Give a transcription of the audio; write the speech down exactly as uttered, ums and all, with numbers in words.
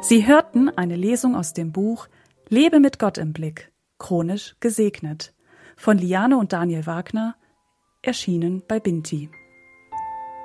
Sie hörten eine Lesung aus dem Buch Lebe mit Gott im Blick, chronisch gesegnet, von Liane und Daniel Wagner, erschienen bei Binti.